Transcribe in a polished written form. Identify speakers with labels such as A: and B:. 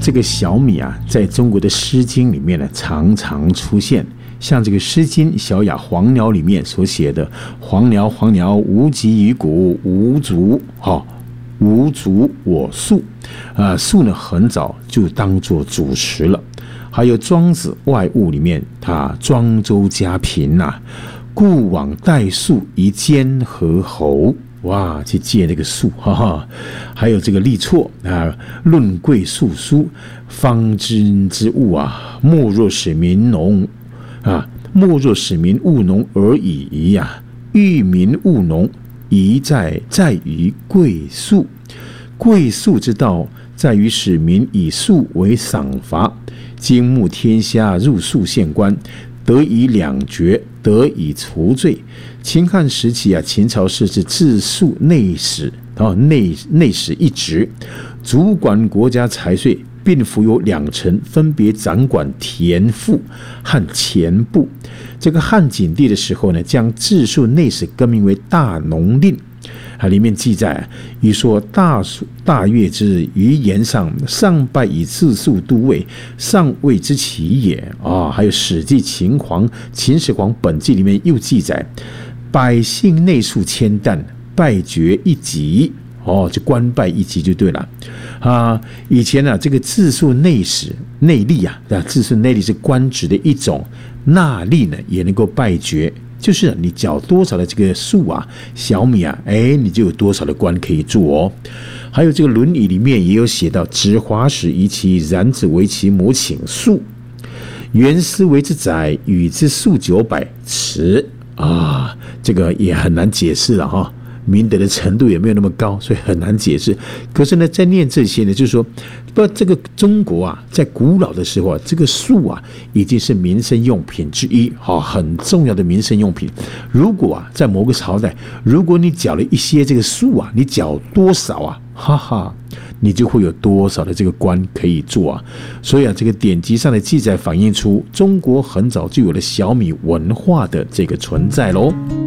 A: 这个小米啊，在中国的《诗经》里面呢，常常出现。像这个《诗经·小雅·黄鸟》里面所写的“黄鸟，黄鸟，无极于谷，无足，无足我粟”，粟呢很早就当作主食了。还有《庄子·外物》里面，他庄周家贫呐，故往代粟以兼和侯。哇，去借那个粟，哈哈。还有这个立错啊，论贵粟书，方知之物啊，莫若使民农啊，莫若使民务农而已呀。欲民务农，宜在于贵粟。贵粟之道，在于使民以粟为赏罚。经牧天下，入粟县官，得以两绝，得以除罪。秦汉时期啊，秦朝设置治粟内史，内史一职，主管国家财税，并辅有2臣，分别掌管田赋和钱部。这个汉景帝的时候呢，将治粟内史更名为大农令。里面记载，一说大月之日，于岩上，上拜以治粟都尉，上谓之其也还有《史记·秦始皇本纪》里面又记载，百姓内粟1000担，拜爵1级。就官拜1级就对了以前呢，这个治粟内史内吏治粟内吏是官职的一种，纳吏呢也能够拜爵。就是你缴多少的这个粟啊，小米啊，你就有多少的官可以做哦。还有这个《论语》里面也有写到：“执华矢夷其然子为其母请粟，原思为之宰，与之粟900池。”这个也很难解释了哈。明德的程度也没有那么高，所以很难解释。可是呢，在念这些呢，就是说，这个中国啊，在古老的时候这个粟啊，已经是民生用品之一，很重要的民生用品。如果在某个朝代，如果你缴了一些这个粟啊，你缴多少啊，你就会有多少的这个官可以做啊。所以这个典籍上的记载反映出中国很早就有了小米文化的这个存在咯。